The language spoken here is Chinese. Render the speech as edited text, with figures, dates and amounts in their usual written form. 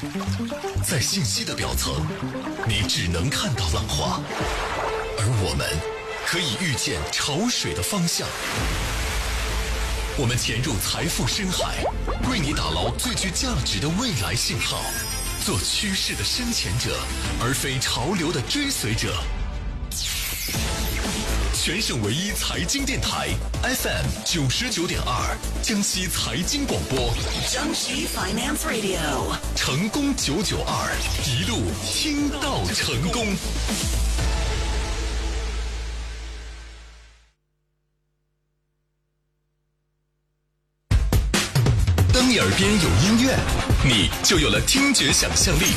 在信息的表层，你只能看到浪花，而我们可以预见潮水的方向。我们潜入财富深海，为你打捞最具价值的未来信号，做趋势的深潜者，而非潮流的追随者。全省唯一财经电台 FM 99.2，江西财经广播， 江西 Finance Radio， 成功992，一路听到成功。当你耳边有音乐，你就有了听觉想象力。